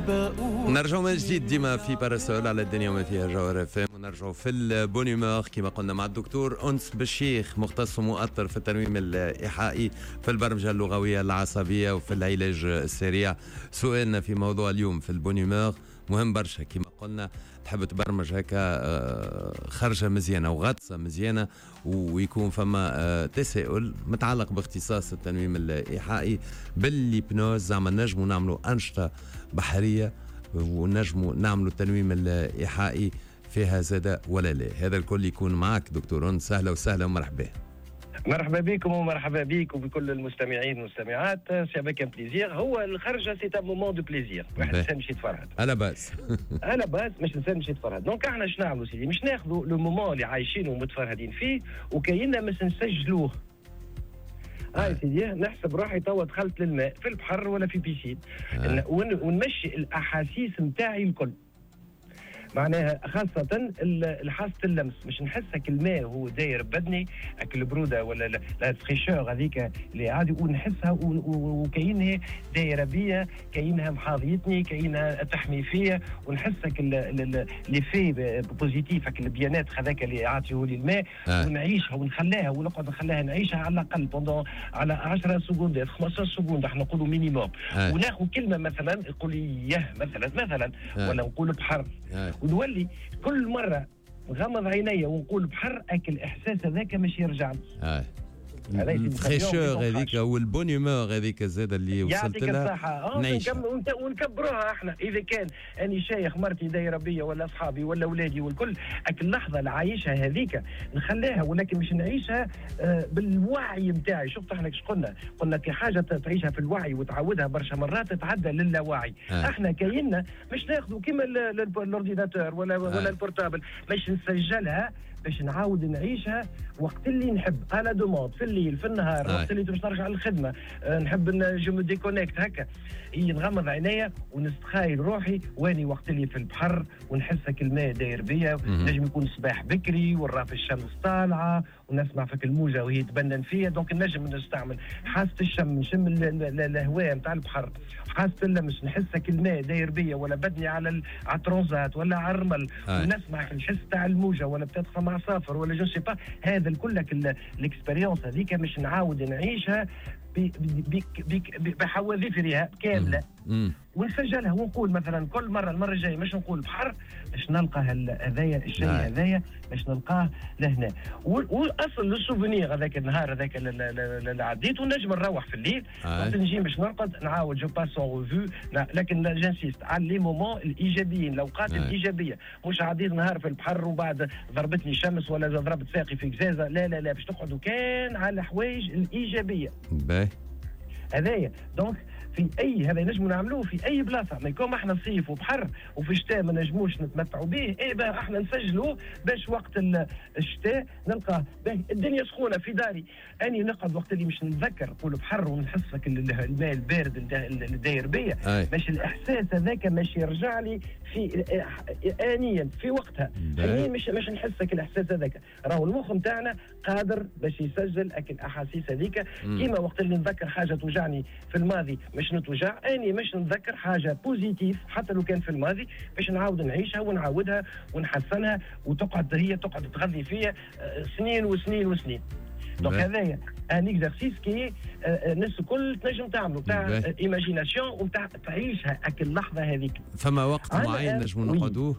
نرجعوا من جديد ديما في باراسول على الدنيا وما فيها جوهر FM، ونرجعوا في البونيمور كما قلنا مع الدكتور أنس بالشيخ، مختص ومؤطر في التنويم الإيحائي في البرمجة اللغوية العصبية وفي العلاج السريع. سؤالنا في موضوع اليوم في البونيمور مهم برشا، كما قلنا تحب تبرمج هكا خرجة مزيانة وغطسة مزيانة، ويكون فما تساؤل متعلق باختصاص التنويم الإيحائي بالليبنوز، زعما نجموا نعملوا أنشطة بحرية ونجموا نعملوا التنويم الإيحائي فيها زادة ولا لا؟ هذا الكل يكون معك دكتور أنس. سهلا وسهلا ومرحبا. مرحبا بكم ومرحبا بك وبكل المستمعين والمستمعات. سي افيك ان بليزير. هو الخرجه سي ان مومون دو بليزير، واحد الانسان مش يتفرهد على باس على باس، مش الانسان مش يتفرهد. دونك احنا اش نعملوا سيدي؟ مش ناخذوا لو مومون اللي عايشينه ومتفرهدين فيه وكايننا مش نسجلوه. هاي سيدي نحسب روحي توا دخلت للماء في البحر ولا في بيسين، ونمشي الاحاسيس نتاعي الكل، معناها خاصة حاسة اللمس، مش نحسك الماء هو داير بدني اك البرودة ولا لا فريشور هذيك اللي عادي، ونحسها وكاينها دايرة بيا، كاينها محاضيتني، كاينها تحمي فيا، ونحسك اللي في بوزيتيف البيانات هذاك اللي عاطيه لي الماء، ونعيشها ونخليها ونقعد نخليها نعيشها على الاقل بوندون على 10 سكوندات 15 سكوند احنا نقولوا مينيموم، وناخذ كلمة مثلا يقول لي يه مثلا ولا نقول بحر، ونولي كل مرة نغمض عيني ونقول بحر اكل الاحساس هذاك مش يرجع لي. الفريشور هذيك والبونيمور هذيك الزاده اللي وصلت لها نعيشها ونكبروها احنا. اذا كان اني شيخ مرتي دايره بيا ولا اصحابي ولا اولادي والكل، اللحظه اللي عايشها هذيك نخليها، ولكن مش نعيشها بالوعي نتاعي. شفت احنا كش قلنا كي حاجه تعيشها في الوعي وتعودها برشا مرات تتعدى للاوعي. احنا كايننا مش ناخذوا كيما الاورديناتور ولا البورتابل، باش نسجلها باش نعاود نعيشها وقت اللي نحب على دوموند، في الليل في النهار، وقت اللي باش نرجع للخدمه، نحب جو ديكونيكت هكا، نغمض عينيا ونستخايل روحي واني وقت اللي في البحر ونحسك الماء داير بيا. نجم يكون صباح بكري ونراف الشمس طالعه ونسمع فيك الموجه وهي تبنن فيا، دونك نجم نستعمل حاسه الشم، نشم الهواء نتاع البحر، حاسه اللمس، نحسك الماء داير بيا ولا بدني على الترونزات ولا على الرمل، ونسمع الحس تاع الموجه ولا بتدخل مع صافر ولا جو سي با. هذا الكلك الاكسبيريونس هذيك مش نعاود نعيشها بحواذيفها كامله ونسجلها ونقول مثلا كل مره المره الجايه مش نقول بحر، باش نلقى هذايا الشيء هذايا باش نلقاه لهنا. واصل السوفونير هذاك النهار هذاك اللي عديت، ونجم نروح في الليل وقت نجي باش نرقد نعاود جو باس اون ريفو، لكن جانسيست على لي مومون الايجابيين، الاوقات الايجابيه، مش عديت نهار في البحر وبعد ضربتني شمس ولا ضربت ساقي في قزازه، لا باش تقعدوا كان على الحوايج الايجابيه هذايا. دونك في اي هذا نجموا نعملوه في اي بلاصه، ما يكون احنا صيف وبحر وفي الشتاء ما نجموش نتمتعوا به، بقى احنا نسجلوه باش وقت الشتاء نلقى الدنيا سخونه في داري، اني نقعد وقت اللي مش نتذكر نقول بحر ونحسك الماء البارد اللي داير بيا، باش الاحساس هذاك مش يرجع لي في انيا في وقتها، مش نحسك الاحساس هذاك. راهو المخ نتاعنا قادر باش يسجل الاحاسيس هذيك، كيما وقت اللي نتذكر حاجه توجعني في الماضي مش نتوجع، اني مش نتذكر حاجه بوزيتيف حتى لو كان في الماضي باش نعاود نعيشها ونعاودها ونحسنها، وتقعد هي تغذي فيها سنين وسنين وسنين. دونك هذايا ان اكزرسيس كي الناس الكل تنجم تعملوا تاع ايماجيناسيون وتاع تعيشها اللحظه هذيك. فما وقت معين نجموا نقعدوه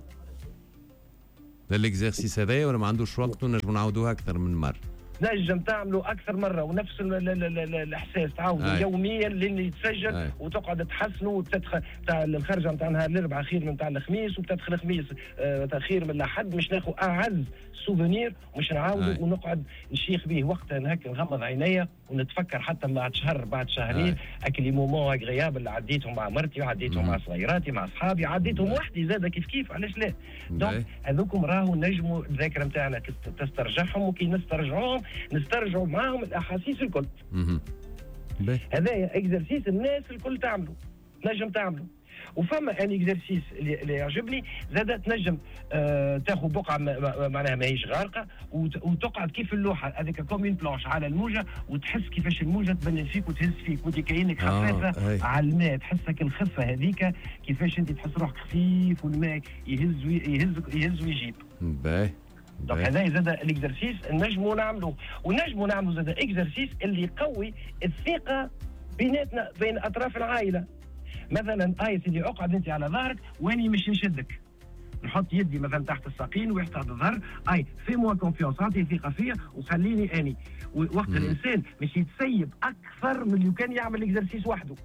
للاكزرسيس هذايا ولا ما عندوش وقت ونجموا نعاودوها اكثر من مره؟ نجم تعملوا اكثر مره ونفس الاحساس تعاودوا يوميا لين يتسجل وتقعد تحسنوا، وتدخل تاع الخرجه نتاع نهار الاربعاء خير من تاع الخميس، وبتدخل الخميس خير من الاحد، مش ناخذ اعز سوفونير مش نعاودوا ونقعد نشيخ به وقتها هكا نغمض عينيا ونتفكر حتى بعد شهر بعد شهرين اكل مومون اغريابل اللي عديتهم مع مرتي وعديتهم مع صغيراتي مع اصحابي، عديتهم وحدي زاد كيف علاش لا. دونك هذوكم راهو نجموا الذاكره نتاعنا تسترجعهم، وكي نسترجعوهم نسترجعوا معاهم الاحاسيس الكل. هذايا اكزرسيس الناس الكل تعملوا، نجم تعملوا. وفما ان اكزرسيس اللي يعجبني زاد تنجم تاخذ بقعه معناها ماهيش غارقه وتقعد كيف اللوحه هذيك كومين بلانش على الموجه وتحس كيفاش الموجه تبني فيك وتهز فيك وانت كأنك خفيفه على الماء، تحسك الخفه هذيك كيفاش انت تحس روحك خفيف والماء يهز ويجيب. باهي. دونك هذا زاد الاكزرسيس نجموا نعملوه، ونجموا نعملوا زاد اكزرسيس اللي يقوي الثقه بيناتنا بين اطراف العائله. مثلا سيدي اقعد انت على ظهرك واني مش نشدك، نحط يدي مثلا تحت الساقين ويحت تحت الظهر، في موا كونفيونس، اعطي ثقه فيا وخليني اني وقت الانسان مش يتسيب اكثر من اللي كان يعمل اكزرسيس وحده.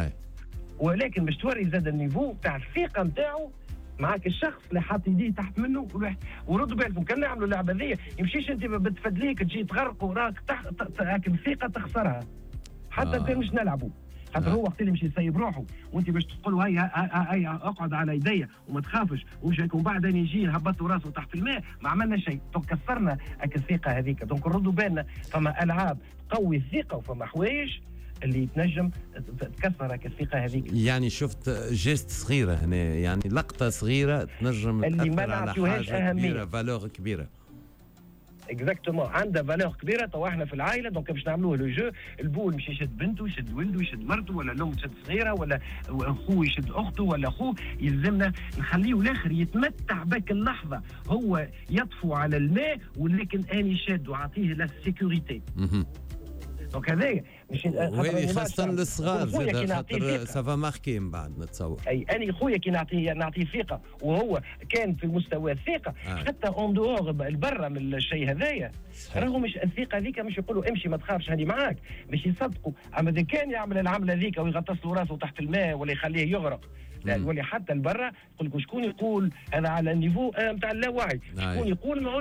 ولكن باش توري زاد النيفو تاع الثقه نتاعو معاك الشخص اللي حاط يديه تحت منه وردوا بالكم كان نعملوا اللعبه ذي يمشيش انت بتفدليك تجي تغرق وراك تحت الثقه تخسرها حتى انت مش نلعبوا. خاطر هو وقت اللي مش يسيب روحه وانت باش تقول هيا اقعد على يديا وما تخافش ومن بعد يجي هبط راسه تحت الماء ما عملنا شيء، دونك كسرنا الثقه هذيك. دونك نردوا بالنا فما العاب تقوي الثقه وفما حوايج اللي تنجم تكسر الثقه هذيك. يعني شفت جيست صغيره هنا، يعني لقطه صغيره تنجم اللي ما على نعطيوهاش اهميه، فالور كبيره. اكزاكتومون عندها فالور كبيره. تو احنا في العائله دونك باش نعملوه لو جو، البول مش يشد بنته يشد ولده يشد مرته، ولا الام تشد صغيره، ولا اخوه يشد اخته، ولا اخوه يلزمنا نخليه الاخر يتمتع بك اللحظه، هو يطفو على الماء ولكن اني شاد وعطيه لا سيكوريتي. دونك هذايا مش وهذه خاصة للصغار زاد خاطر سافا ماركي من بعد نتصور. أنا خويا كي نعطيه ثقة وهو كان في مستوى الثقة حتى اون دور برا من الشيء هذايا، راهو مش الثقة ذيك مش يقولوا امشي ما تخافش هذه معاك، باش يصدقوا. أما إذا كان يعمل العملة ذيك ويغطس له راسه تحت الماء ولا يخليه يغرق، لا يولي حتى لبرا يقول لك شكون يقول هذا على النيفو نتاع اللاوعي، شكون يقول